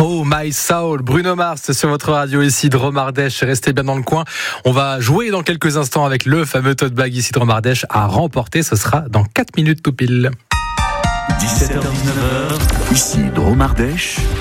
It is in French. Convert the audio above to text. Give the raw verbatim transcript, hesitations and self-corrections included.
Oh My Soul, Bruno Mars sur votre radio ici de Romardèche. Restez bien dans le coin. On va jouer dans quelques instants avec le fameux tote bag ici de Romardèche à remporter. Ce sera dans quatre minutes tout pile. dix-sept heures dix-neuf heures, ici de Romardèche.